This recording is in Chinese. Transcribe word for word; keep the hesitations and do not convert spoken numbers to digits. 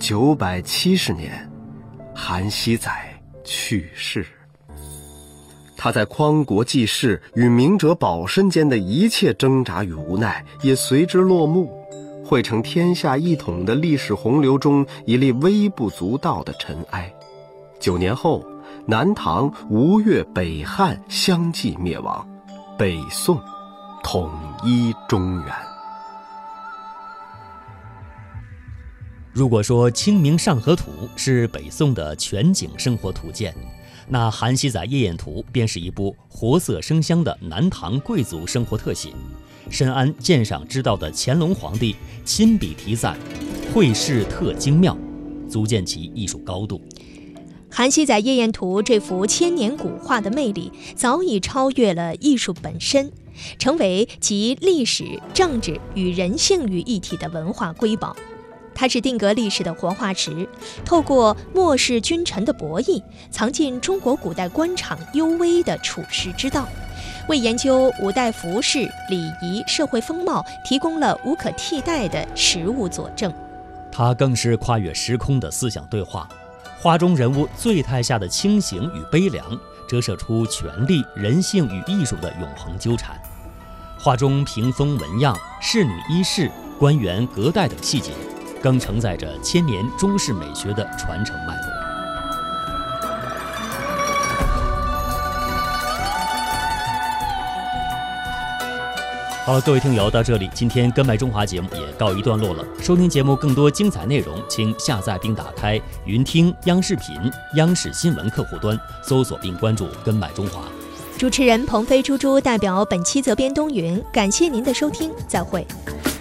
九百七十年，韩熙载去世。他在匡国济世与明哲保身间的一切挣扎与无奈也随之落幕，汇成天下一统的历史洪流中一粒微不足道的尘埃。九年后，南唐、吴越、北汉相继灭亡，北宋统一中原。 如果说《清明上河图》是北宋的全景生活图鉴，那《韩熙载夜宴图》便是一部活色生香的南唐贵族生活特写。深谙鉴赏之道的乾隆皇帝亲笔题赞，绘饰特精妙，足见其艺术高度。 《韩熙载夜宴图》这幅千年古画的魅力早已超越了艺术本身，成为集历史、政治与人性于一体的文化瑰宝。它是定格历史的活化石，透过末世君臣的博弈，藏进中国古代官场幽微的处世之道，为研究五代服饰、礼仪、社会风貌提供了无可替代的实物佐证。 它更是跨越时空的思想对话，画中人物醉态下的清醒与悲凉，折射出权力、人性与艺术的永恒纠缠。画中屏风纹样、仕女衣饰、官员隔代等细节，更承载着千年中式美学的传承脉络。好了，各位听友，到这里，今天跟麦中华节目也告一段落了。收听节目更多精彩内容，请下载并打开云听央视频、央视新闻客户端，搜索并关注跟麦中华。 主持人鹏飞猪猪代表本期责编东云，感谢您的收听，再会。